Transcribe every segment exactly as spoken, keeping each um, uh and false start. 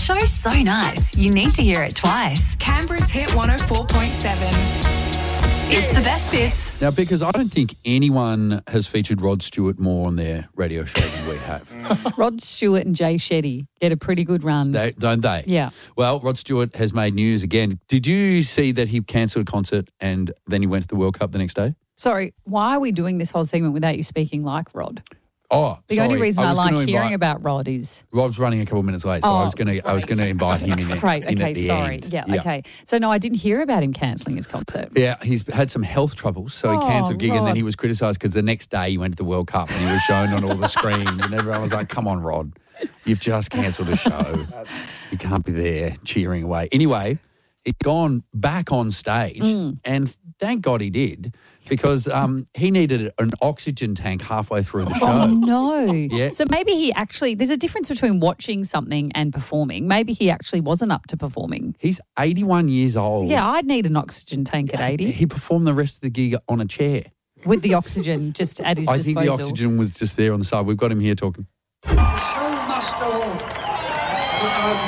show's so nice, you need to hear it twice. Canberra's Hit one oh four point seven. It's the best bits. Now, because I don't think anyone has featured Rod Stewart more on their radio show than we have. Rod Stewart and Jay Shetty get a pretty good run. They, don't they? Yeah. Well, Rod Stewart has made news again. Did you see that he cancelled a concert and then he went to the World Cup the next day? Sorry, why are we doing this whole segment without you speaking like Rod? Oh, The sorry. only reason I, was like gonna hearing invite, about Rod is... Rob's running a couple of minutes late, so Oh, I was going to I was going to invite him in, Great, in okay, at the sorry. end. Yeah, okay. So, no, I didn't hear about him cancelling his concert. Yeah, he's had some health troubles, so he Oh, cancelled a gig and then Rod. he was criticised because the next day he went to the World Cup and he was shown on all the screens and everyone was like, come on, Rod, you've just cancelled a show. You can't be there cheering away. Anyway, he's gone back on stage Mm. and thank God he did because um, he needed an oxygen tank halfway through the show. Oh, no. Yeah. So maybe he actually... There's a difference between watching something and performing. Maybe he actually wasn't up to performing. He's eighty-one years old. Yeah, I'd need an oxygen tank at eighty He performed the rest of the gig on a chair. with the oxygen just at his I disposal. think the oxygen was just there on the side. We've got him here talking. The show must go on. But, um,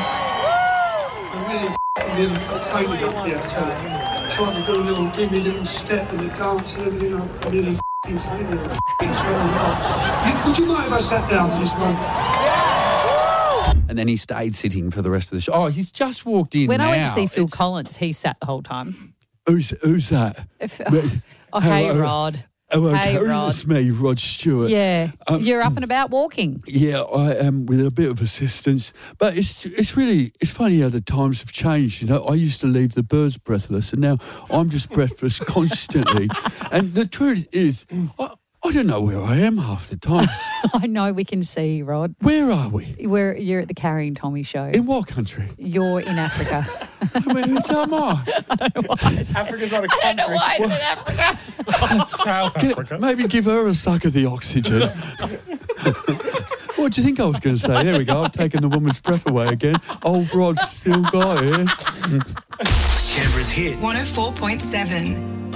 I really f***ing nearly felt fainted up there, I tell you. Trying to do a little, give me a little step and a dance and everything. I nearly f***ing fainted. I'm f***ing sweating now. You- Would you mind if I sat down for this one? And then he stayed sitting for the rest of the show. Oh, he's just walked in When now. I went to see Phil It's- Collins, he sat the whole time. Who's, who's that? If, oh, hey, Hello. Rod. Oh, Hey, okay. Rod. It's me, Rod Stewart. Yeah. Um, You're up and about walking. Yeah, I am with a bit of assistance. But it's it's really, it's funny how the times have changed. You know, I used to leave the birds breathless and now I'm just breathless constantly. And the truth is, I, I don't know where I am half the time. I know we can see, Rod. Where are we? Where you're at the Carrie and Tommy show. In what country? You're in Africa. I mean, who am I? Africa's not a I don't know country. why I said Africa. South Gi- Africa. Maybe give her a suck of the oxygen. What do you think I was going to say? There we go. I've taken the woman's breath away again. Old Rod's still got it. Canberra's Hit one oh four point seven.